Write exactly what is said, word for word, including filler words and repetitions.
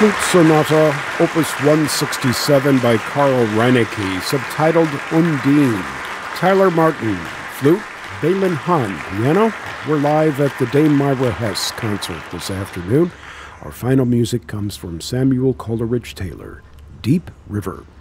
Flute Sonata, Opus one sixty-seven by Carl Reinecke, subtitled Undine. Tyler Martin, flute. Balin Hahn, piano. We're live at the Dame Myra Hess concert this afternoon. Our final music comes from Samuel Coleridge Taylor, Deep River.